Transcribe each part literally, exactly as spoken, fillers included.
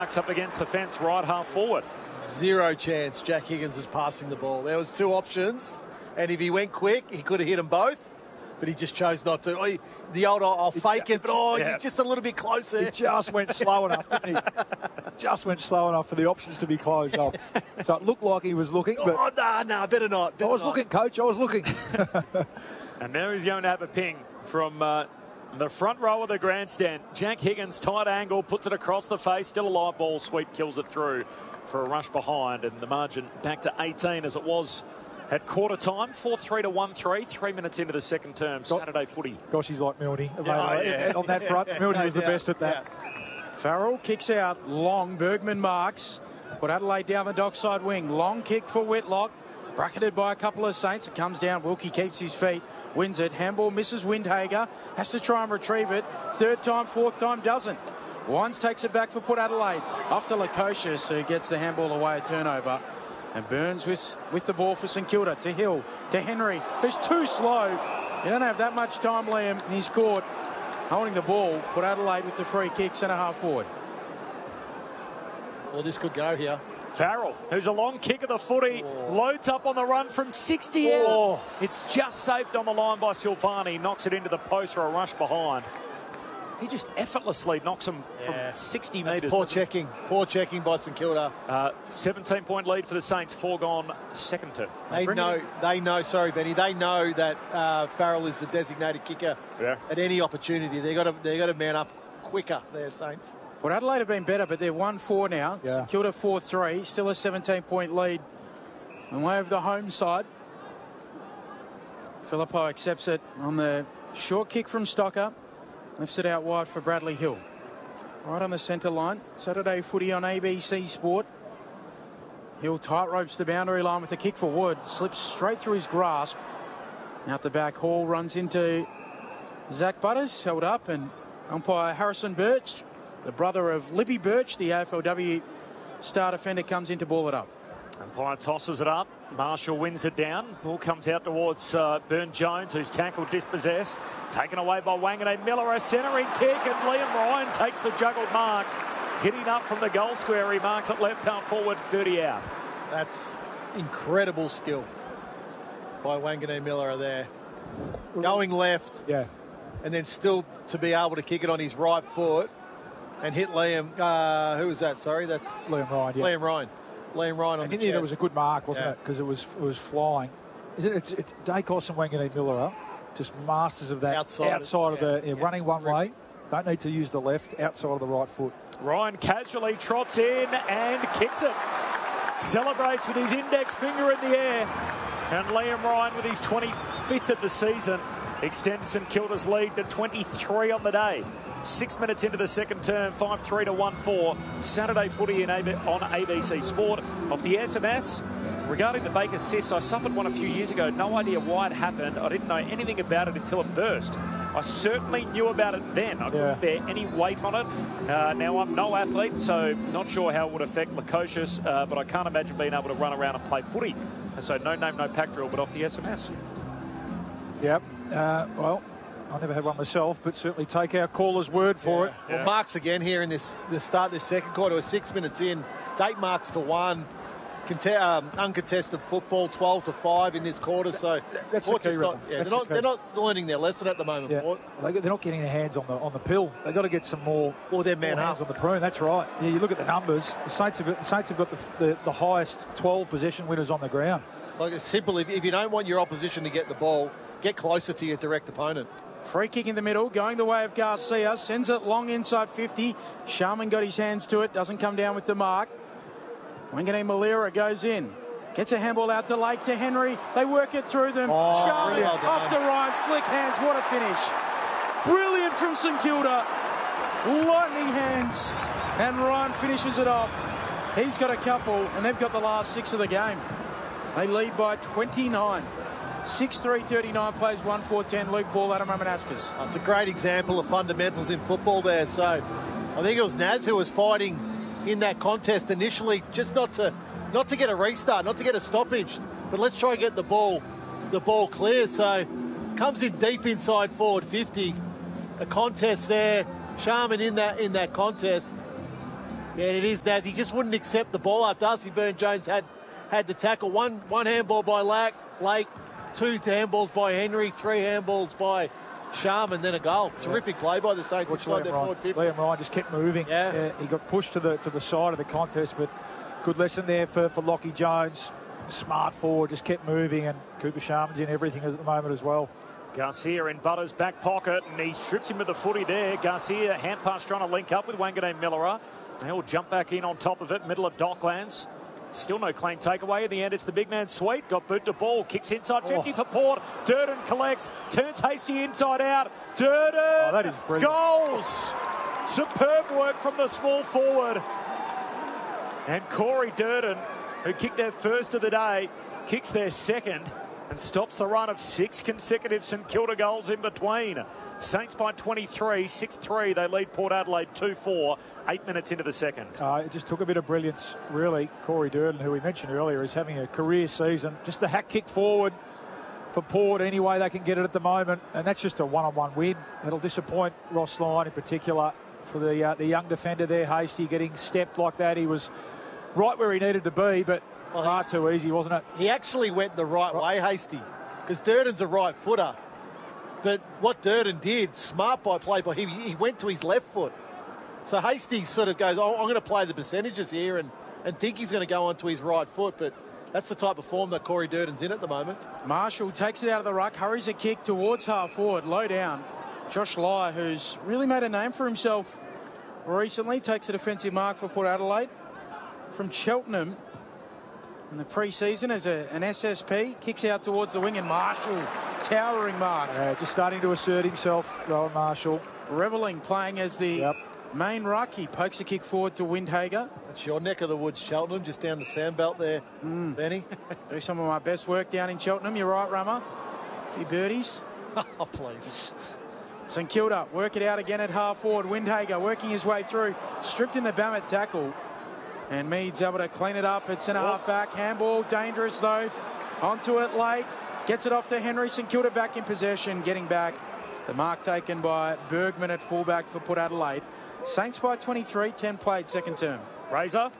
Up against the fence, right half forward. Zero chance Jack Higgins is passing the ball. There was two options, and if he went quick, he could have hit them both, but he just chose not to. Oh, he, the old, I'll, I'll fake it, but oh, yeah. just a little bit closer. He just went slow enough, didn't he? Just went slow enough for the options to be closed off. So it looked like he was looking, but... Oh, no, no, better not. Better I was not. looking, Coach, I was looking. And now he's going to have a ping from... Uh, the front row of the grandstand. Jack Higgins, tight angle, puts it across the face. Still a live ball. Sweet kills it through for a rush behind. And the margin back to eighteen as it was at quarter time. four three to one three. Three minutes into the second term. Saturday footy. Gosh, he's like Milne. Oh, yeah. On that front, Milne no was the doubt. best at that. Yeah. Farrell kicks out. Long. Bergman marks. Put Adelaide down the dockside wing. Long kick for Whitlock. Bracketed by a couple of Saints. It comes down. Wilkie keeps his feet. Wins it. Handball misses Windhager. Has to try and retrieve it. Third time, fourth time, doesn't. Wines takes it back for Port Adelaide. Off to Lukosius, who gets the handball away, a turnover. And Burns with, with the ball for St Kilda. To Hill. To Henry, who's too slow. You don't have that much time, Liam. He's caught holding the ball. Port Adelaide with the free kick, centre half forward. Well, this could go here. Farrell, who's a long kick of the footy, oh. loads up on the run from sixty oh. out. It's just saved on the line by Silvani. Knocks it into the post for a rush behind. He just effortlessly knocks him yeah. from sixty That's metres. Poor checking. Poor checking by St Kilda. Uh, seventeen point lead for the Saints. Foregone second term. They know, they know, sorry, Benny, they know that uh, Farrell is the designated kicker yeah. at any opportunity. They've got to, they got to man up quicker there, Saints. Well, Adelaide have been better, but they're one four now. Yeah. St Kilda four three. Still a seventeen-point lead. And way over the home side. Filippo accepts it on the short kick from Stocker. Lifts it out wide for Bradley Hill. Right on the centre line. Saturday footy on A B C Sport. Hill tight ropes the boundary line with a kick for Wood. Slips straight through his grasp. Out the back, Hall runs into Zach Butters. Held up, and umpire Harrison Birch, the brother of Libby Birch, the A F L W star defender, comes in to ball it up. Umpire tosses it up. Marshall wins it down. Ball comes out towards uh, Byrne-Jones, who's tackled, dispossessed. Taken away by Wanganeen Miller. A centering kick, and Liam Ryan takes the juggled mark. Hitting up from the goal square. He marks it left half forward, thirty out. That's incredible skill by Wanganeen Miller there. Going left. Yeah. And then still to be able to kick it on his right foot and hit Liam. Uh, who was that? Sorry, that's Liam Ryan. Yeah. Liam Ryan. Liam Ryan on and the in the end, it was a good mark, wasn't yeah. it? Because it was it was flying. Is it? It's, it's Dacos and Wanganeen Miller up, just masters of that outside, outside of, yeah, the yeah, yeah. running one way. Don't need to use the left, outside of the right foot. Ryan casually trots in and kicks it. Celebrates with his index finger in the air. And Liam Ryan, with his twenty-fifth of the season, extends St Kilda's lead to twenty-three on the day. Six minutes into the second term, five three to one four. Saturday footy in A B, on A B C Sport. Off the S M S, regarding the Baker cyst, I suffered one a few years ago. No idea why it happened. I didn't know anything about it until it burst. I certainly knew about it then. I couldn't yeah. bear any weight on it. Uh, now, I'm no athlete, so not sure how it would affect Lukosius, uh, but I can't imagine being able to run around and play footy. So no name, no pack drill, but off the S M S. Yep. Uh, well, I never had one myself, but certainly take our caller's word for yeah. it. Well, yeah. marks again here in this the start of this second quarter. We're six minutes in. Eight marks to one. Conte- um, uncontested football, twelve to five in this quarter. So that's the key, not, yeah, they're, that's not, the they're not learning their lesson at the moment. Yeah. They, they're not getting their hands on the on the pill. They've got to get some more. Or their man more hands up. on the prune. That's right. Yeah, you look at the numbers. The Saints have got, the Saints have got the, the, the highest twelve possession winners on the ground. Like it's simple. If, if you don't want your opposition to get the ball, get closer to your direct opponent. Free kick in the middle, going the way of Garcia. Sends it long inside fifty. Sharman got his hands to it. Doesn't come down with the mark. Wanganeen Malira goes in. Gets a handball out to Lake, to Henry. They work it through them. Oh, Sharman well off to Ryan. Slick hands. What a finish. Brilliant from St Kilda. Lightning hands. And Ryan finishes it off. He's got a couple, and they've got the last six of the game. They lead by twenty-nine. six three thirty-nine plays one four ten. Luke Ball, Adam Romanascus. It's a great example of fundamentals in football there. So I think it was Naz who was fighting in that contest initially, just not to not to get a restart, not to get a stoppage, but let's try and get the ball the ball clear. So comes in deep inside forward fifty. A contest there. Sharman in that in that contest. Yeah, it is, Naz. He just wouldn't accept the ball up. Darcy Byrne-Jones had had the tackle. One one handball by Lake, Lake, two handballs by Henry, three handballs by Sharman, then a goal. Yeah. Terrific play by the Saints Watch inside Liam their Ryan. forward fifty. Liam Ryan just kept moving. Yeah. yeah. He got pushed to the to the side of the contest, but good lesson there for, for Lachie Jones. Smart forward, just kept moving, and Cooper Sharman's in everything at the moment as well. Garcia in Butters' back pocket, and he strips him with the footy there. Garcia, hand pass trying to link up with Wanganeen Millera. They'll jump back in on top of it, middle of Docklands. Still no clean takeaway. In the end, it's the big man Sweet. Got boot to ball. Kicks inside fifty oh. for Port. Durden collects. Turns Hasty inside out. Durden. Oh, that is brilliant. Goals. Superb work from the small forward. And Corey Durden, who kicked their first of the day, kicks their second and stops the run of six consecutive St Kilda goals in between. Saints by twenty-three, six three. They lead Port Adelaide two four, eight minutes into the second. Uh, it just took a bit of brilliance, really. Corey Durden, who we mentioned earlier, is having a career season. Just a hack kick forward for Port any way they can get it at the moment. And that's just a one-on-one win. It'll disappoint Ross Lyon in particular for the, uh, the young defender there, Hasty, getting stepped like that. He was right where he needed to be, but well, far too easy, wasn't it? He actually went the right, right. way, Hasty, because Durden's a right footer. But what Durden did, smart by play by him, he went to his left foot. So Hasty sort of goes, oh, I'm going to play the percentages here and, and think he's going to go onto his right foot. But that's the type of form that Corey Durden's in at the moment. Marshall takes it out of the ruck, hurries a kick towards half forward, low down. Josh Lye, who's really made a name for himself recently, takes a defensive mark for Port Adelaide. From Cheltenham in the pre-season as a, an S S P, kicks out towards the wing, and Marshall, towering mark. Yeah, just starting to assert himself, Rowan Marshall. Revelling playing as the yep. main ruck. He pokes a kick forward to Windhager. That's your neck of the woods, Cheltenham, just down the sandbelt there, mm. Benny. Do some of my best work down in Cheltenham. You're right, Rummer. A few birdies. Oh, please. St Kilda work it out again at half forward. Windhager working his way through, stripped in the Bammett tackle. And Meads able to clean it up at centre oh. half back. Handball, dangerous though. Onto it late. Gets it off to Henry. St Kilda back in possession. Getting back. The mark taken by Bergman at fullback for Port Adelaide. Saints by twenty-three. ten played second term. Razor?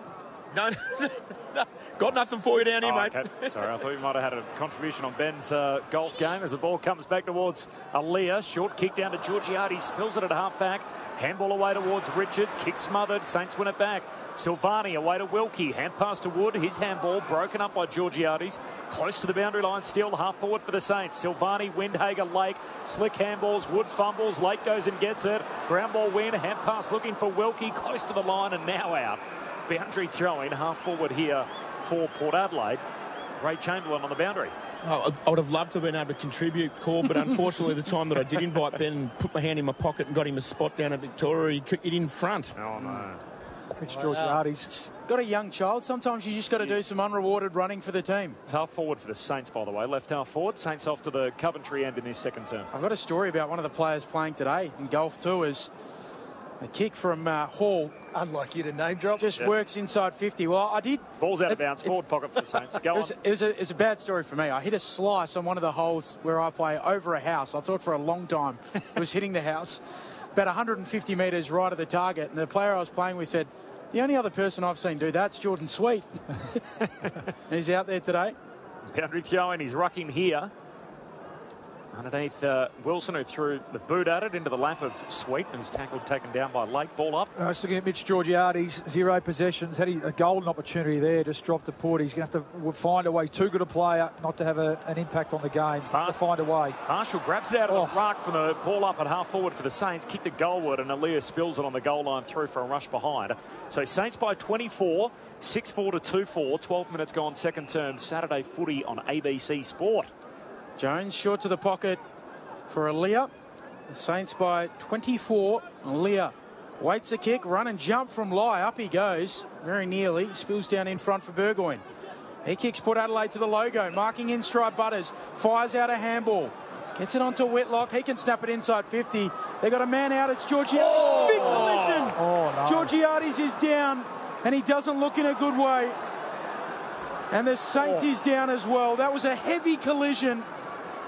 No, no, no, got nothing for you down here, oh, mate. Okay. Sorry, I thought you might have had a contribution on Ben's uh, golf game as the ball comes back towards Aaliyah. Short kick down to Georgiades, spills it at half-back. Handball away towards Richards, kick smothered, Saints win it back. Silvani away to Wilkie, hand pass to Wood, his handball broken up by Georgiades. Close to the boundary line still, half-forward for the Saints. Silvani, Windhager, Lake, slick handballs, Wood fumbles, Lake goes and gets it. Ground ball win, hand pass looking for Wilkie, close to the line and now out. Boundary throw-in, half-forward here for Port Adelaide. Ray Chamberlain on the boundary. Oh, I would have loved to have been able to contribute, Corb, but unfortunately the time that I did invite Ben and put my hand in my pocket and got him a spot down at Victoria, he hit in front. Oh, no. Mitch Georgiades. Got a young child. Sometimes you just got to do some unrewarded running for the team. It's half-forward for the Saints, by the way. Left half-forward. Saints off to the Coventry end in this second term. I've got a story about one of the players playing today in golf too. Is a kick from uh, Hall. Unlike you to name drop. Just yep. works inside fifty. Well, I did. Ball's out it, of bounds. Forward pocket for the Saints. Go it was, on. It was, a, it was a, a bad story for me. I hit a slice on one of the holes where I play over a house. I thought for a long time it was hitting the house. About one hundred fifty metres right of the target. And the player I was playing with said, the only other person I've seen do that's Jordan Sweet. He's out there today. Boundary throw in. He's rucking here. Underneath uh, Wilson, who threw the boot at it into the lap of Sweet, and was tackled, taken down by Lake. Ball up. I was looking at Mitch Georgiades, zero possessions, had a golden opportunity there, just dropped to Port. He's going to have to find a way. Too good a player not to have a, an impact on the game. Got to find a way. Marshall grabs it out of oh. the ruck from the ball up at half forward for the Saints. Kicked it goalward, and Aaliyah spills it on the goal line through for a rush behind. So Saints by twenty-four, six four to two four. twelve minutes gone, second term. Saturday footy on A B C Sport. Jones short to the pocket for Aaliyah. The Saints by twenty-four. Aaliyah waits a kick, run and jump from Lye. Up he goes, very nearly. Spills down in front for Burgoyne. He kicks Port Adelaide to the logo, marking in stride Butters. Fires out a handball. Gets it onto Whitlock. He can snap it inside fifty. They got a man out. It's Georgiades. Oh! Big collision. Oh, no. Georgiades is down, and he doesn't look in a good way. And the Saint oh. is down as well. That was a heavy collision.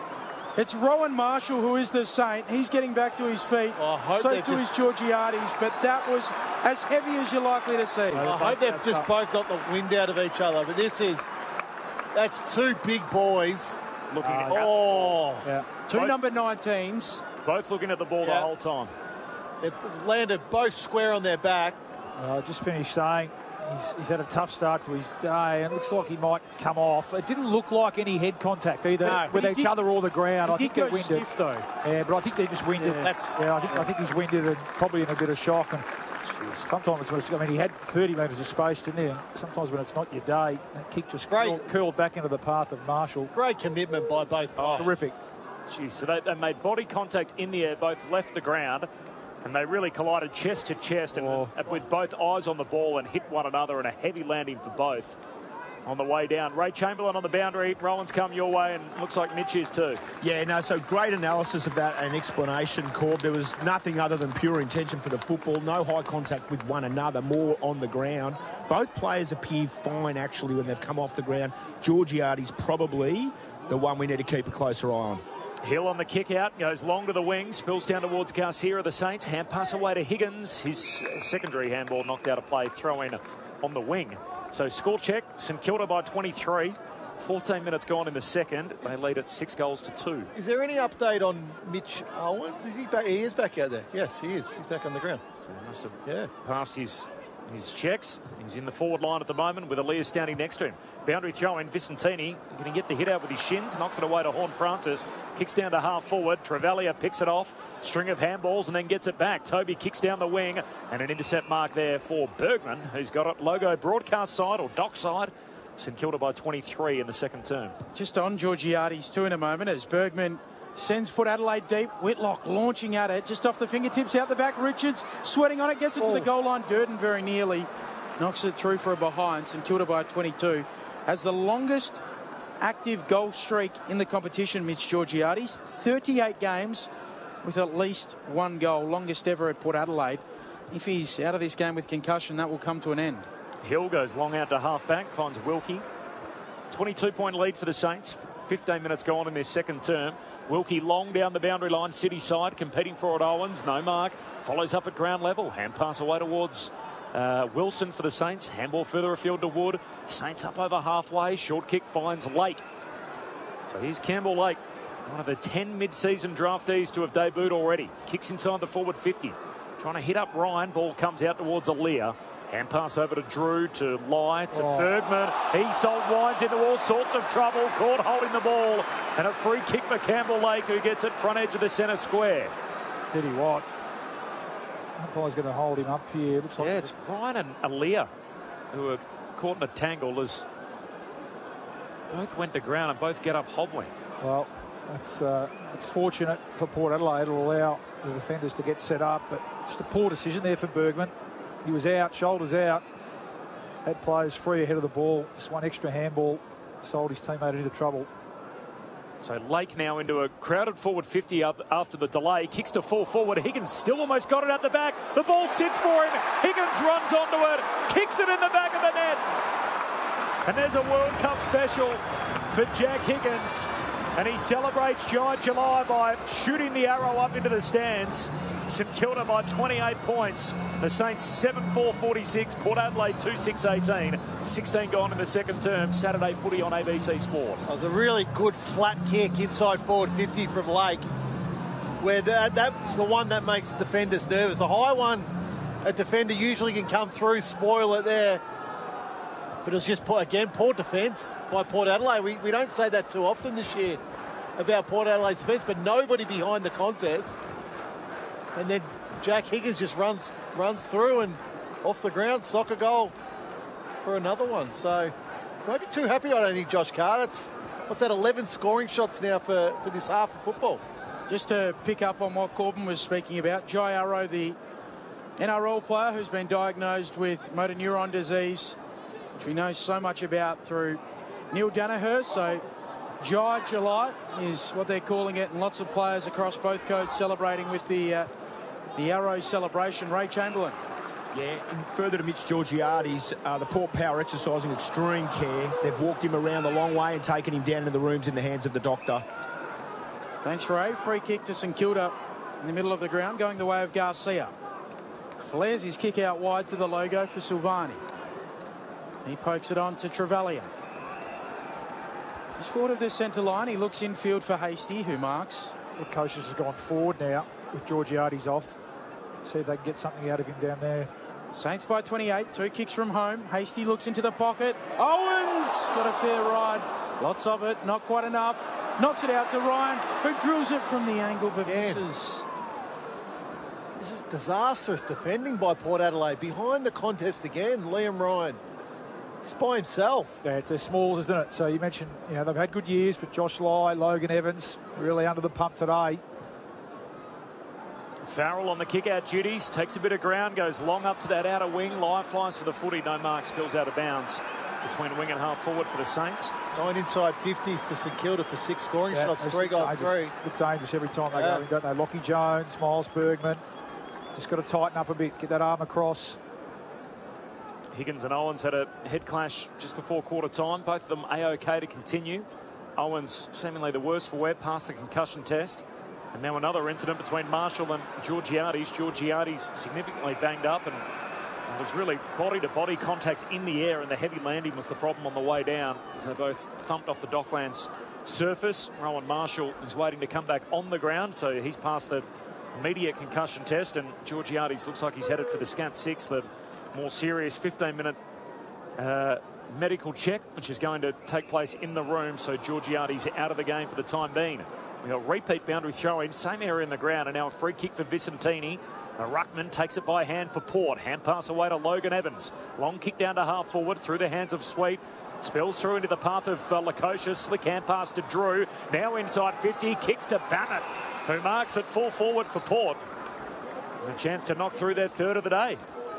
It's Rowan Marshall who is the Saint. He's getting back to his feet. Oh, I hope so they're to just- his Georgiades, but that was as heavy as you're likely to see. I hope they've just both got the wind out of each other. But this is, that's two big boys. Looking at Oh, Yeah. Two Both- number nineteens. both looking at the ball the Yeah. whole time. they've landed both square on their back. Uh, I just finished saying he's, he's had a tough start to his day, and it looks like he might come off. It didn't look like any head contact either No, with he each did- other or the ground. He I did think go they're winded. stiff though. Yeah, but I think they're just winded. Yeah, that's- yeah, I think I think he's winded and probably in a bit of shock. And sometimes it's, I mean, he had thirty metres of space, didn't he? And sometimes when it's not your day, that kick just Great. curled, curled back into the path of Marshall. Great commitment by both players. Terrific. Jeez, so they, they made body contact in the air, both left the ground, and they really collided chest to chest and Oh. uh, with both eyes on the ball and hit one another, and a heavy landing for both on the way down. Ray Chamberlain on the boundary. Roland's come your way, and looks like Mitch is too. Yeah, no, so great analysis of that and explanation, Corb. There was nothing other than pure intention for the football. No high contact with one another, more on the ground. Both players appear fine, actually, when they've come off the ground. Georgiades probably the one we need to keep a closer eye on. Hill on the kick out, goes long to the wing, spills down towards Garcia, the Saints. Hand pass away to Higgins. His secondary handball knocked out of play, throw in on the wing. So score check, St Kilda by twenty-three. fourteen minutes gone in the second. They lead at six goals to two. Is there any update on Mitch Owens? Is he back? He is back out there. Yes, he is. He's back on the ground. So he must have Yeah. passed his his checks. He's in the forward line at the moment with Elias standing next to him. Boundary throw in, Vicentini going to get the hit out with his shins, knocks it away to Horn Francis, kicks down to half forward. Trevellia picks it off, string of handballs and then gets it back. Toby kicks down the wing and an intercept mark there for Bergman, who's got it logo broadcast side or dock side. St Kilda by twenty-three in the second term. Just on Georgiades too in a moment as Bergman sends Port Adelaide deep. Whitlock launching at it, just off the fingertips out the back. Richards sweating on it, gets it to the goal line. Durden very nearly knocks it through for a behind. St Kilda by twenty-two. Has the longest active goal streak in the competition, Mitch Georgiades. thirty-eight games with at least one goal, longest ever at Port Adelaide. If he's out of this game with concussion, that will come to an end. Hill goes long out to half back, finds Wilkie. twenty-two point lead for the Saints. fifteen minutes gone in their second term. Wilkie long down the boundary line, City side, competing for it. Owens, no mark, follows up at ground level. Hand pass away towards uh, Wilson for the Saints. Handball further afield to Wood. Saints up over halfway. Short kick finds Lake. So here's Campbell Lake, one of the ten mid-season draftees to have debuted already. Kicks inside the forward fifty. Trying to hit up Ryan. Ball comes out towards Aaliyah. Hand pass over to Drew, to Lai, to Oh. Bergman. He sold Wines into all sorts of trouble. Caught holding the ball. And a free kick for Campbell Lake, who gets it front edge of the centre square. Did he what? Umpire's going to hold him up here. Looks like Yeah, it's Ryan and Aaliyah who are caught in a tangle as both went to ground and both get up hobbling. Well, that's uh, it's fortunate for Port Adelaide. It'll allow the defenders to get set up, but just a poor decision there for Bergman. He was out, shoulders out. Had players free ahead of the ball. Just one extra handball. Sold his teammate into trouble. So Lake now into a crowded forward fifty up after the delay. Kicks to full forward. Higgins still almost got it out the back. The ball sits for him. Higgins runs onto it. Kicks it in the back of the net. And there's a World Cup special for Jack Higgins. And he celebrates Giant July by shooting the arrow up into the stands. St Kilda by twenty-eight points. The Saints seven four forty-six. Port Adelaide two six eighteen. sixteen gone in the second term. Saturday footy on A B C Sport. That was a really good flat kick inside forward fifty from Lake, where that, that's the one that makes the defenders nervous. The high one, a defender usually can come through, spoil it there. But it was just, again, poor defence by Port Adelaide. We, we don't say that too often this year about Port Adelaide's defence, but nobody behind the contest. And then Jack Higgins just runs runs through and off the ground, soccer goal for another one. So won't be too happy, I don't think, Josh Carr. That's, what's that, eleven scoring shots now for, for this half of football. Just to pick up on what Corbin was speaking about, Jai Arrow, the N R L player who's been diagnosed with motor neuron disease, which we know so much about through Neil Danaher. So Jai July is what they're calling it, and lots of players across both codes celebrating with the uh, the Arrow celebration. Ray Chamberlain. Yeah, and further to Mitch Georgiades, uh, the Port Power exercising extreme care. They've walked him around the long way and taken him down into the rooms in the hands of the doctor. Thanks, Ray. Free kick to St Kilda in the middle of the ground, going the way of Garcia. Flares his kick out wide to the logo for Silvani. He pokes it on to Travaglia. Just forward of the centre line. He looks infield for Hastie, who marks. Lukosius has gone forward now with Georgiades off. See if they can get something out of him down there. Saints by twenty-eight. Two kicks from home. Hastie looks into the pocket. Owens got a fair ride. Lots of it. Not quite enough. Knocks it out to Ryan, who drills it from the angle but Again. misses. This is disastrous defending by Port Adelaide. Behind the contest again, Liam Ryan. He's by himself. Yeah, it's their smalls, isn't it? So you mentioned, you know, they've had good years, but Josh Lai, Logan Evans, really under the pump today. Farrell on the kick-out duties, takes a bit of ground, goes long up to that outer wing. Lai flies for the footy, no mark, spills out of bounds between wing and half forward for the Saints. Nine inside fifties to St Kilda for six scoring Yeah, shots, they three look goal dangerous. three. Look dangerous every time they Yeah. go in, don't they? Lockie Jones, Miles Bergman. Just got to tighten up a bit, get that arm across. Higgins and Owens had a head clash just before quarter time. Both of them A-OK to continue. Owens seemingly the worst for wear, past the concussion test. And now another incident between Marshall and Georgiades. Georgiades significantly banged up and it was really body-to-body contact in the air, and the heavy landing was the problem on the way down as they both thumped off the Docklands surface. Rowan Marshall is waiting to come back on the ground, so he's passed the immediate concussion test, and Georgiades looks like he's headed for the scat six, the more serious fifteen minute uh, medical check, which is going to take place in the room. So Georgiades out of the game for the time being. We got repeat boundary throw-in, same area in the ground, and now a free kick for Vicentini. Uh, Ruckman takes it by hand for Port. Hand pass away to Logan Evans. Long kick down to half forward through the hands of Sweet. Spills through into the path of uh, Lukosius. Slick hand pass to Drew. Now inside fifty, kicks to Bannett, who marks it full forward for Port. And a chance to knock through their third of the day.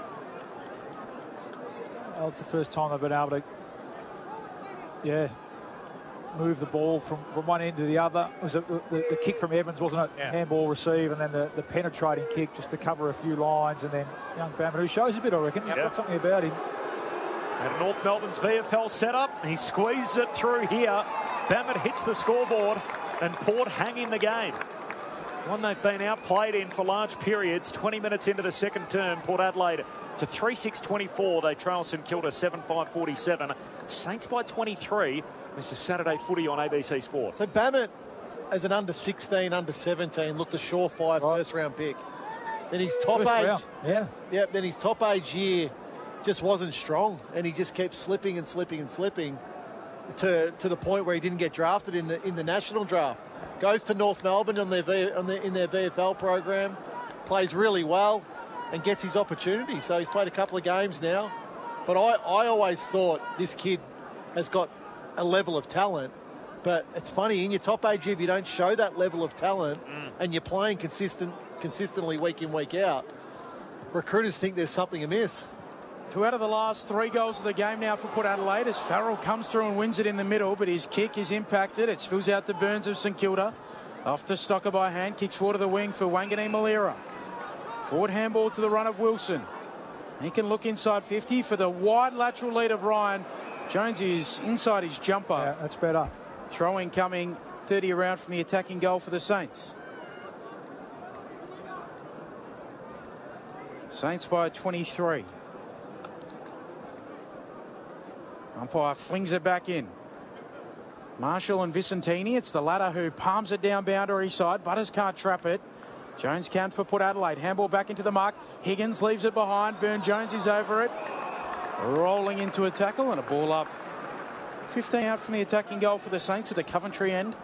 Well, it's the first time they've been able to, yeah, move the ball from, from one end to the other. It was a, the, the kick from Evans, wasn't it? Yeah. Handball receive, and then the, the penetrating kick just to cover a few lines, and then young Bamman, who shows a bit, I reckon. He's Yeah. got something about him. And North Melbourne's V F L setup. He squeezes it through here. Bammet hits the scoreboard, and Port hang in the game. One they've been outplayed in for large periods. twenty minutes into the second term, Port Adelaide to three six twenty-four. They trail St Kilda seven five forty-seven. Saints by twenty-three. This is Saturday footy on A B C Sport. So Bammet, as an under sixteen, under seventeen, looked a surefire Right. first round pick. Then his top First age, round, yeah. Yep, then his top age year just wasn't strong, and he just kept slipping and slipping and slipping to to the point where he didn't get drafted in the in the national draft. Goes to North Melbourne on their, v, on their in their V F L program, plays really well, and gets his opportunity. So he's played a couple of games now, but I I always thought this kid has got a level of talent. But it's funny, in your top age, if you don't show that level of talent mm. and you're playing consistent consistently week in, week out, recruiters think there's something amiss. Two out of the last three goals of the game now for Port Adelaide as Farrell comes through and wins it in the middle, but his kick is impacted. It spills out to Burns of St Kilda. Off to Stocker by hand, kicks forward to the wing for Wangani Malira. Forward handball to the run of Wilson. He can look inside fifty for the wide lateral lead of Ryan. Jones is inside his jumper. Yeah, that's better. Throwing coming thirty around from the attacking goal for the Saints. Saints by twenty-three. Umpire flings it back in. Marshall and Vicentini. It's the latter who palms it down boundary side. Butters can't trap it. Jones can for Port Adelaide. Handball back into the mark. Higgins leaves it behind. Burn-Jones is over it. Rolling into a tackle and a ball up. fifteen out from the attacking goal for the Saints at the Coventry end.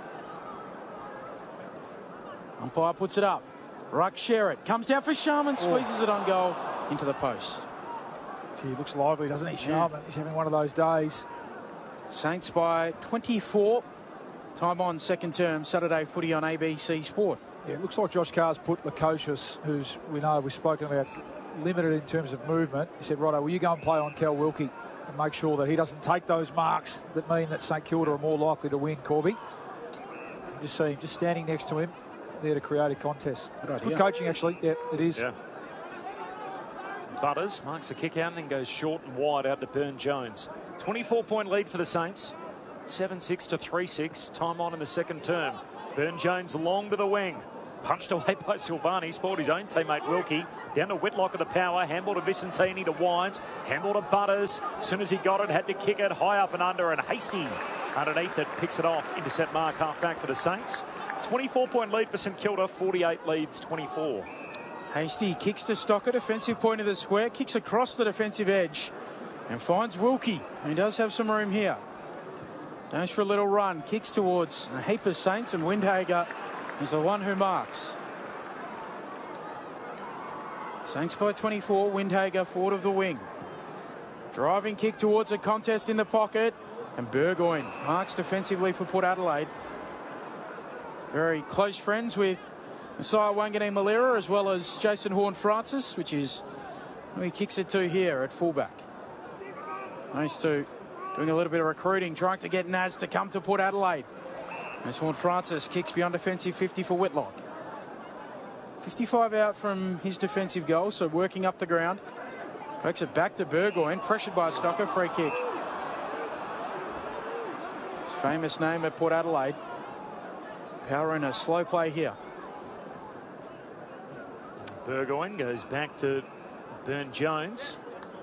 Umpire puts it up. Ruck Sherritt comes down for Sharman. Squeezes it on goal into the post. Gee, he looks lively, doesn't he, Sharman? He's having one of those days. Saints by twenty-four. Time on second term, Saturday footy on A B C Sport. Yeah, it looks like Josh Carr's put Lukosius, who's, we know we've spoken about, limited in terms of movement. He said, righto, will you go and play on Kel Wilkie and make sure that he doesn't take those marks that mean that St Kilda are more likely to win, Corby. You just see him just standing next to him there to create a contest. Good It's idea. good coaching, actually. Yeah, it is. Yeah. Butters marks the kick out and then goes short and wide out to Burn-Jones. twenty-four point lead for the Saints. seven six to three six. Time on in the second term. Burne-Jones long to the wing. Punched away by Silvani, spoiled his own teammate Wilkie. Down to Whitlock at the power, handball to Vicentini to Wines, handball to Butters. As soon as he got it, had to kick it high up and under, and Hasty underneath it picks it off. Intercept mark, half back for the Saints. twenty-four point lead for St Kilda, forty-eight leads twenty-four. Hasty kicks to Stocker, defensive point of the square, kicks across the defensive edge and finds Wilkie. He does have some room here. Goes for a little run, kicks towards a heap of Saints, and Windhager is the one who marks. Saints by twenty-four, Windhager forward of the wing. Driving kick towards a contest in the pocket, and Burgoyne marks defensively for Port Adelaide. Very close friends with Messiah Wanganeen-Malera as well as Jason Horne-Francis, which is who he kicks it to here at fullback. Those two doing a little bit of recruiting, trying to get Naz to come to Port Adelaide. As Horne-Francis kicks beyond defensive fifty for Whitlock. fifty-five out from his defensive goal, so working up the ground. Pokes it back to Burgoyne, pressured by Stocker, free kick. His famous name at Port Adelaide. Power in a slow play here. Burgoyne goes back to Burne-Jones.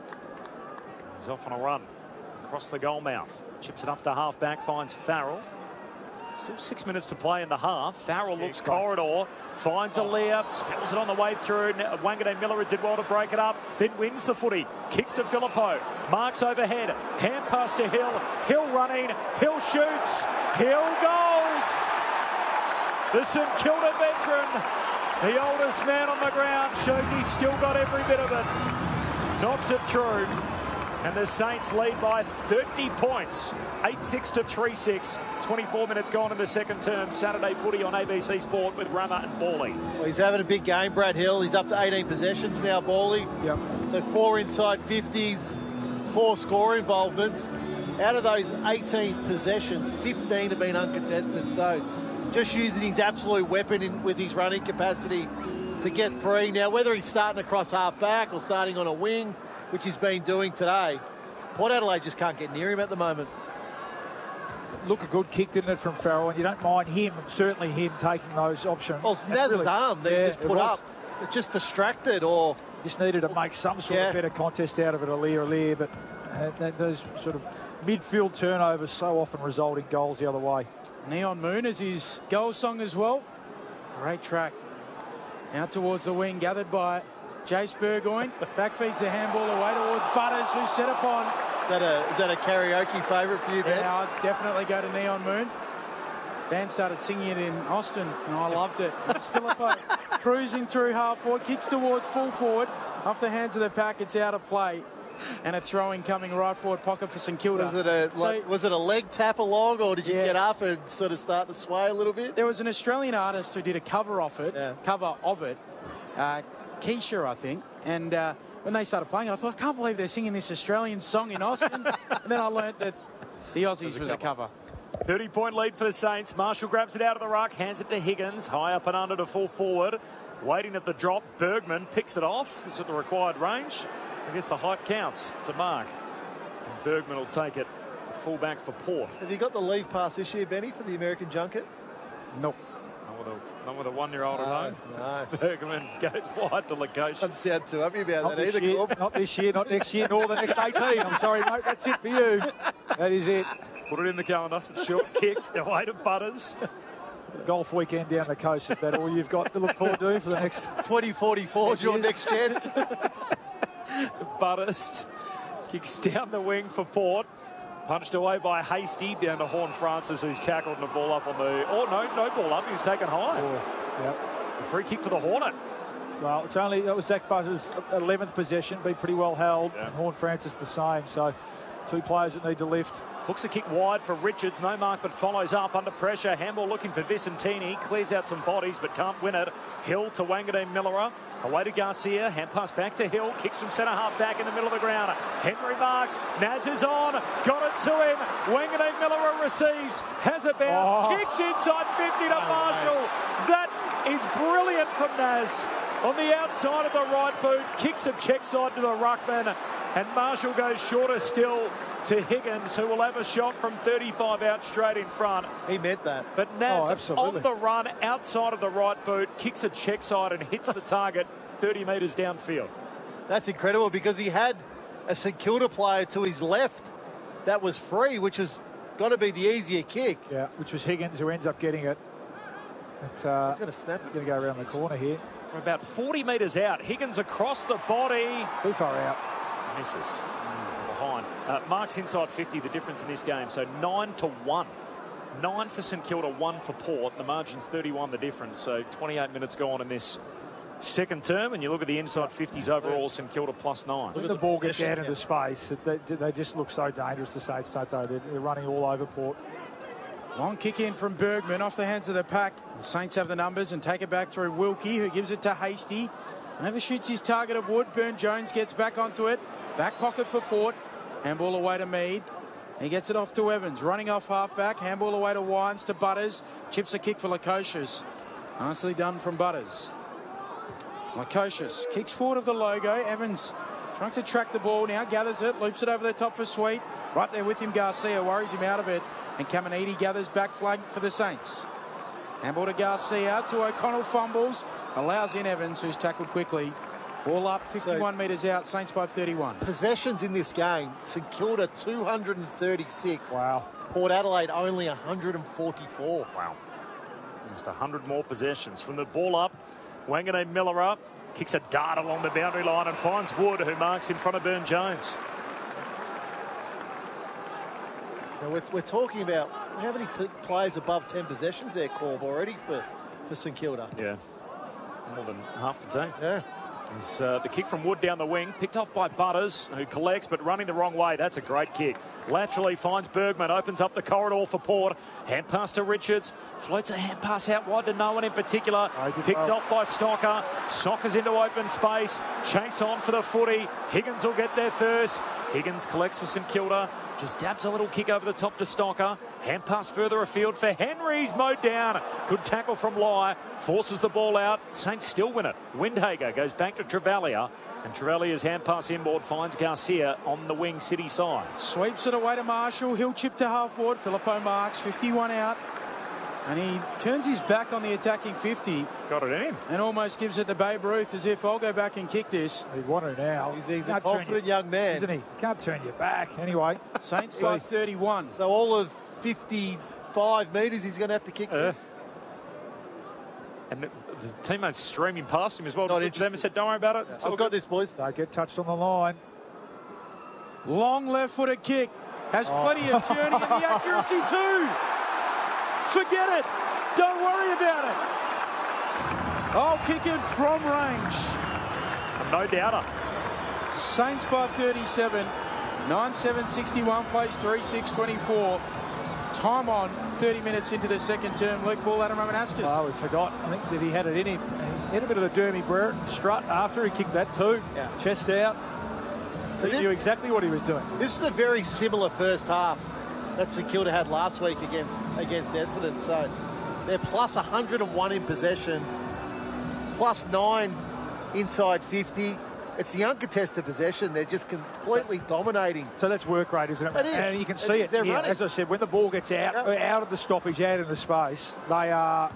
He's off on a run. Across the goal mouth. Chips it up to half back, finds Farrell. Still six minutes to play in the half. Farrell looks corridor, finds Aaliyah, spells it on the way through. Wanganeen-Milera did well to break it up, then wins the footy. Kicks to Filippo, marks overhead, hand pass to Hill. Hill running, Hill shoots, Hill goes! The St Kilda veteran, the oldest man on the ground, shows he's still got every bit of it. Knocks it through. And the Saints lead by thirty points, eight six to three six. twenty-four minutes gone in the second term. Saturday footy on A B C Sport with Rama and Bawley. Well, he's having a big game, Brad Hill. He's up to eighteen possessions now, Bawley. Yep. So four inside fifties, four score involvements. Out of those eighteen possessions, fifteen have been uncontested. So just using his absolute weapon in, with his running capacity to get free. Now, whether he's starting across half back or starting on a wing, which he's been doing today, Port Adelaide just can't get near him at the moment. Look, a good kick, didn't it, from Farrell? And you don't mind him, certainly him, taking those options. Well, it's Naz's really, arm that yeah, he just put up. It just distracted or... Just needed to make some sort yeah. of better contest out of it, Aaliyah, Aaliyah, but uh, those sort of midfield turnovers so often result in goals the other way. Neon Moon is his goal song as well. Great track. Out towards the wing, gathered by Jace Burgoyne. Back feeds the handball away towards Butters, who's set upon. Is that a, is that a karaoke favourite for you, Ben? Yeah, I'd definitely go to Neon Moon. Band started singing it in Austin, and I loved it. It's Filippo cruising through half forward, kicks towards full forward. Off the hands of the pack, it's out of play. And a throwing coming right forward pocket for St Kilda. Was it a, so, like, was it a leg tap along, or did you yeah. get up and sort of start to sway a little bit? There was an Australian artist who did a cover of it, yeah. cover of it. Uh, Keisha, I think, and uh, when they started playing it, I thought, I can't believe they're singing this Australian song in Austin. And then I learnt that the Aussies was a cover. thirty point lead for the Saints. Marshall grabs it out of the ruck, hands it to Higgins, high up and under to full forward. Waiting at the drop, Bergman picks it off. It's at the required range. I guess the height counts. It's a mark. And Bergman will take it full back for Port. Have you got the leave pass this year, Benny, for the American junket? Nope. Not with a one-year-old at home. No. Bergman goes wide to Lukosian. Doesn't sound too happy about not that either, year, Club. Not this year, not next year, nor the next eighteen. I'm sorry, mate. That's it for you. That is it. Put it in the calendar. Short kick away to Butters. Golf weekend down the coast. Is that all you've got to look forward to for the next... twenty forty-four is your next chance. Butters kicks down the wing for Port. Punched away by Hasty down to Horne-Francis, who's tackled the ball up on the... Oh, no, no ball up. He was taken high. Oh, yep. A free kick for the Hornet. Well, it's only... That was Zach Butters' eleventh possession. Be pretty well held. Yeah. And Horne-Francis the same. So, two players that need to lift. Hooks a kick wide for Richards. No mark, but follows up under pressure. Handball looking for Vicentini. Clears out some bodies, but can't win it. Hill to Wanganeen-Milera. Away to Garcia. Hand pass back to Hill. Kicks from centre half back in the middle of the ground. Henry marks. Naz is on. Got it to him. Wanganeen-Milera receives. Has a bounce. Oh. Kicks inside fifty to Marshall. That is brilliant from Naz. On the outside of the right boot. Kicks a check side to the ruckman. And Marshall goes shorter still to Higgins, who will have a shot from thirty-five out straight in front. He meant that. But Naz Oh, on the run outside of the right boot, kicks a check side and hits the target thirty metres downfield. That's incredible because he had a St Kilda player to his left that was free, which has got to be the easier kick. Yeah, which was Higgins, who ends up getting it. But, uh, He's going to snap he's it. going to go around the corner here. We're about forty metres out. Higgins across the body. Too far out. Misses. Behind. Uh, Mark's inside fifty, the difference in this game. So nine to one. Nine for St Kilda, one for Port. The margin's thirty-one the difference. So twenty-eight minutes gone in this second term. And you look at the inside fifties overall, St Kilda plus nine. When the ball gets out into space, they, they just look so dangerous, the Saints, don't they? They're, they're running all over Port. Long kick in from Bergman off the hands of the pack. The Saints have the numbers and take it back through Wilkie, who gives it to Hasty. Overshoots his target of Wood. Burn Jones gets back onto it. Back pocket for Port. Handball away to Mead. He gets it off to Evans. Running off halfback. Handball away to Wines to Butters. Chips a kick for Lukosius. Nicely done from Butters. Lukosius kicks forward of the logo. Evans trying to track the ball now. Gathers it. Loops it over the top for Sweet. Right there with him, Garcia. Worries him out of it. And Caminiti gathers back flank for the Saints. Handball to Garcia. To O'Connell, fumbles. Allows in Evans, who's tackled quickly. Ball up, fifty-one so, metres out. Saints by thirty-one. Possessions in this game. St Kilda two hundred thirty-six. Wow. Port Adelaide only one hundred forty-four. Wow. Just one hundred more possessions. From the ball up, Wanganeen Miller up. Kicks a dart along the boundary line and finds Wood, who marks in front of Burn Jones. Now we're, we're talking about how many p- players above ten possessions there, Corb, already for, for St Kilda. Yeah. More than half the team. Yeah. It's, uh, the kick from Wood down the wing, picked off by Butters, who collects, but running the wrong way. That's a great kick. Laterally finds Bergman, opens up the corridor for Port. Hand pass to Richards, floats a hand pass out wide to no one in particular. Picked well. off by Stocker. Sockers into open space. Chase on for the footy. Higgins will get there first. Higgins collects for St Kilda. Just dabs a little kick over the top to Stocker. Hand pass further afield for Henry's mowed down. Good tackle from Lai. Forces the ball out. Saints still win it. Windhager goes back to Travalia. And Travalia's hand pass inboard finds Garcia on the wing city side. Sweeps it away to Marshall. He'll chip to half forward. Filippo marks. fifty-one out. And he turns his back on the attacking fifty. Got it in him. And almost gives it to Babe Ruth as if I'll go back and kick this. He'd want it now. He's, he's a confident young man. Isn't he? Can't turn you back. Anyway. Saints by thirty-one. So all of fifty-five metres he's going to have to kick uh. this. And the, the teammates streaming past him as well. Not Just them and said, don't worry about it. I've got good. this, boys. Don't get touched on the line. Long left-footed kick. Has oh. plenty of journey and the accuracy too. Forget it. Don't worry about it. I'll kick it from range. No doubter. Saints by thirty-seven. nine seven sixty-one plays three six twenty-four. Time on, thirty minutes into the second term. Luke Ball, Adam Romanascus. Oh, we forgot. I think that he had it in him. He had a bit of the Dermy Brereton strut after he kicked that too. Yeah. Chest out. So he this, knew exactly what he was doing. This is a very similar first half that St Kilda had last week against against Essendon. So they're plus one hundred one in possession, plus nine inside fifty. It's the uncontested possession. They're just completely dominating. So that's work rate, isn't it? It is. And you can see it. it. Yeah, as I said, when the ball gets out, yep. out of the stoppage, out into space, they are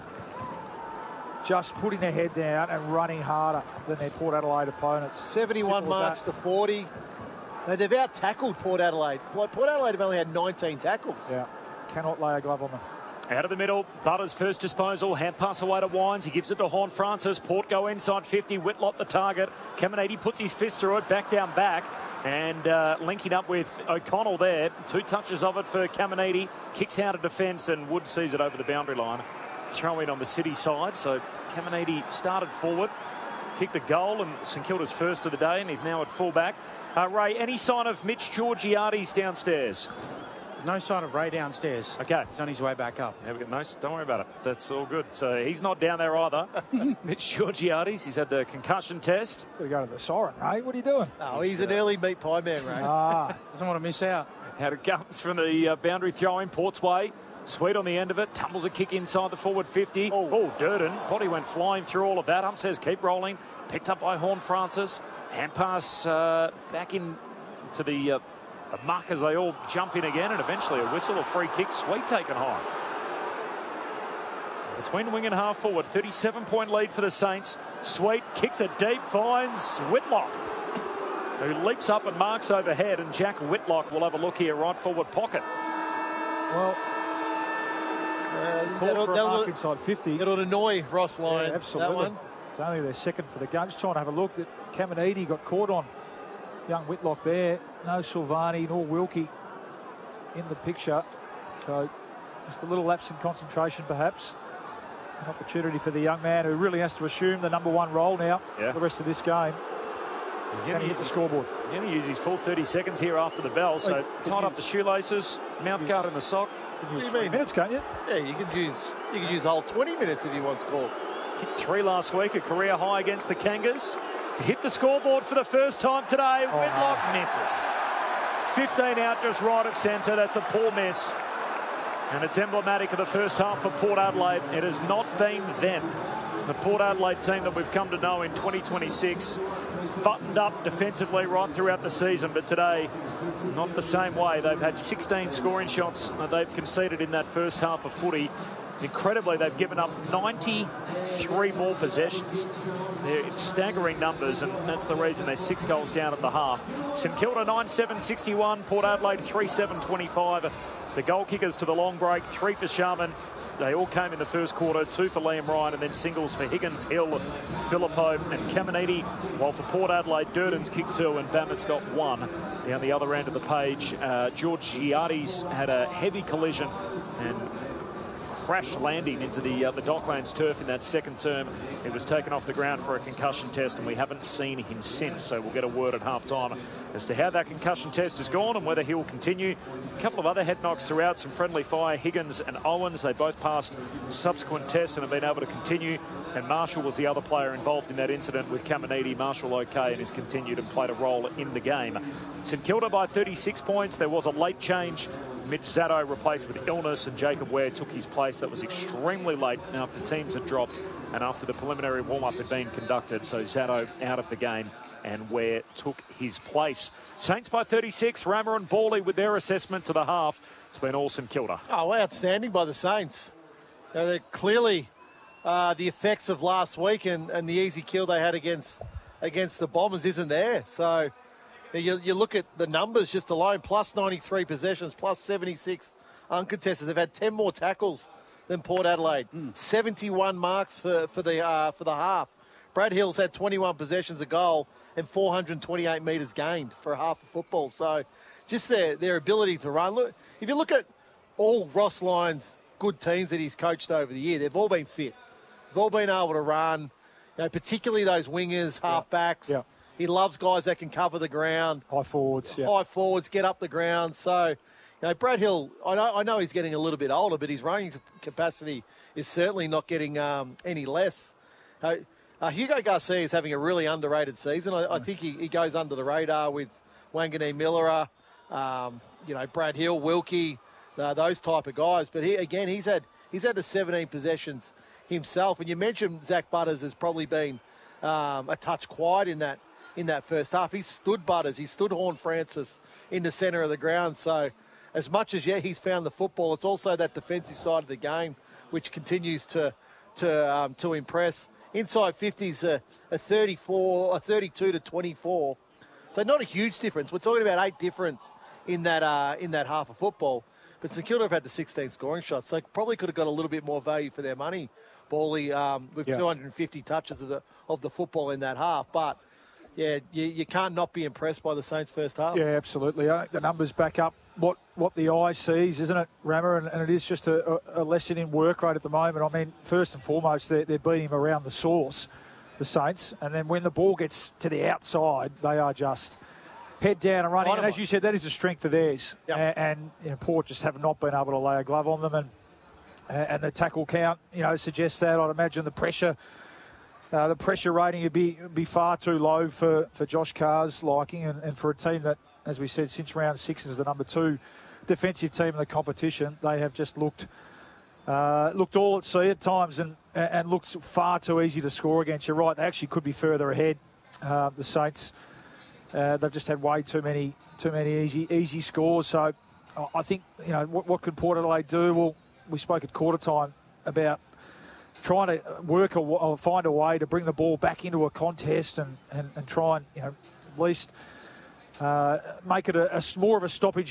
just putting their head down and running harder than their Port Adelaide opponents. seventy-one marks to forty. Now, they've out-tackled Port Adelaide. Port Adelaide have only had nineteen tackles. Yeah, cannot lay a glove on them. Out of the middle, Butters first disposal, hand pass away to Wines. He gives it to Horn Francis. Port go inside fifty, Whitlock the target. Caminiti puts his fist through it, back down back. And uh, linking up with O'Connell there. Two touches of it for Caminiti. Kicks out of defence and Wood sees it over the boundary line. Throw in on the city side. So Caminiti started forward, kicked a goal, and St Kilda's first of the day, and he's now at fullback. Uh, Ray, any sign of Mitch Georgiades downstairs? There's no sign of Ray downstairs. Okay. He's on his way back up. Yeah, we got no, don't worry about it. That's all good. So he's not down there either. Mitch Georgiades, he's had the concussion test. Got to go to the siren, Ray. What are you doing? Oh, he's, he's an uh, early meat pie man, Ray. Ah. Doesn't want to miss out. Out it comes from the uh, boundary throw in Port's way. Sweet on the end of it. Tumbles a kick inside the forward fifty. Oh, oh Durden. Body went flying through all of that. Hump says keep rolling. Picked up by Horn Francis. Hand pass uh, back in to the, uh, the muck as they all jump in again, and eventually a whistle, a free kick. Sweet taken high. Between wing and half forward, thirty-seven point lead for the Saints. Sweet kicks it deep, finds Whitlock, who leaps up and marks overhead, and Jack Whitlock will have a look here, right forward pocket. Well, Uh, called that'll, for a that'll, mark inside fifty. it'll annoy Ross Lyon, Yeah, absolutely. that one. It's only their second for the game. Just trying to have a look. That Caminiti got caught on young Whitlock there. No Silvani nor Wilkie in the picture. So just a little lapse in concentration perhaps. An opportunity for the young man who really has to assume the number one role now Yeah. for the rest of this game. He's Can going he to hit the use, scoreboard? use his full thirty seconds here after the bell. So Hey, tied up use- the shoelaces, mouth guard in the sock. You can use do you three mean? minutes, can't you? Yeah, you could use you could use the whole twenty minutes if you want scored. Kicked three last week, a career high against the Kangas. To hit the scoreboard for the first time today, Oh, Whitlock no. misses. fifteen out just right of centre. That's a poor miss. And it's emblematic of the first half for Port Adelaide. It has not been them. The Port Adelaide team that we've come to know in twenty twenty-six, buttoned up defensively right throughout the season, but today, not the same way. They've had sixteen scoring shots that they've conceded in that first half of footy. Incredibly, they've given up ninety-three more possessions. They're staggering numbers, and that's the reason they're six goals down at the half. St Kilda nine seven sixty-one, Port Adelaide three seven twenty-five. The goal kickers to the long break, three for Sharman. They all came in the first quarter, two for Liam Ryan, and then singles for Higgins, Hill, Filippo and Caminiti. While for Port Adelaide, Durden's kicked two and Bammett's got one. Down the other end of the page, uh, George Giardi's had a heavy collision and crash landing into the uh, the Docklands turf in that second term. He was taken off the ground for a concussion test, and we haven't seen him since, so we'll get a word at half-time as to how that concussion test has gone and whether he will continue. A couple of other head knocks throughout, some friendly fire. Higgins and Owens, they both passed subsequent tests and have been able to continue, and Marshall was the other player involved in that incident with Caminiti. Marshall okay and has continued and played a role in the game. St Kilda by thirty-six points. There was a late change. Mitch Zatto replaced with illness, and Jacob Ware took his place. That was extremely late after teams had dropped and after the preliminary warm-up had been conducted. So Zatto out of the game and Ware took his place. Saints by thirty-six. Rammer and Bawley with their assessment to the half. It's been all St Kilda. Oh, outstanding by the Saints. You know, they're clearly uh, the effects of last week and, and the easy kill they had against against the Bombers isn't there. So you, you look at the numbers just alone, plus ninety-three possessions, plus seventy-six uncontested. They've had ten more tackles than Port Adelaide. Mm. seventy-one marks for, for, the, uh, for the half. Brad Hill's had twenty-one possessions, a goal, and four hundred twenty-eight metres gained for a half of football. So just their, their ability to run. Look, if you look at all Ross Lyon's good teams that he's coached over the year, they've all been fit. They've all been able to run, you know, particularly those wingers, halfbacks. Yeah. He loves guys that can cover the ground. High forwards, yeah. High forwards, get up the ground. So, you know, Brad Hill, I know, I know he's getting a little bit older, but his running capacity is certainly not getting um, any less. Uh, uh, Hugo Garcia is having a really underrated season. I, I think he, he goes under the radar with Wangani Millera, um, you know, Brad Hill, Wilkie, uh, those type of guys. But he, again, he's had he's had the seventeen possessions himself. And you mentioned Zach Butters has probably been um, a touch quiet in that in that first half. He stood Butters, he stood Horn Francis in the centre of the ground. So as much as, yeah, he's found the football, it's also that defensive side of the game which continues to to um, to impress. Inside fifties, a, a thirty-four, a thirty-two to twenty-four. So not a huge difference. We're talking about eight difference in that uh, in that half of football. But St Kilda have had the sixteen scoring shots, so probably could have got a little bit more value for their money, Bawley, um, with yeah. two hundred fifty touches of the of the football in that half. But yeah, you, you can't not be impressed by the Saints' first half. Yeah, absolutely. I think the numbers back up what, what the eye sees, isn't it, Rammer? And, and it is just a, a lesson in work rate at the moment. I mean, first and foremost, they're, they're beating him around the source, the Saints. And then when the ball gets to the outside, they are just head down and running. And as you said, that is a strength of theirs. Yep. And, and you know, Port just have not been able to lay a glove on them. And, and the tackle count, you know, suggests that. I'd imagine the pressure... Uh, the pressure rating would be be far too low for, for Josh Carr's liking, and, and for a team that, as we said, since round six is the number two defensive team in the competition. They have just looked uh, looked all at sea at times and and looked far too easy to score against. You're right, they actually could be further ahead, uh, the Saints. Uh, they've just had way too many too many easy easy scores. So I think, you know, what, what could Port Adelaide do? Well, we spoke at quarter time about trying to work a, or find a way to bring the ball back into a contest and, and, and try and, you know, at least uh, make it a, a more of a stoppage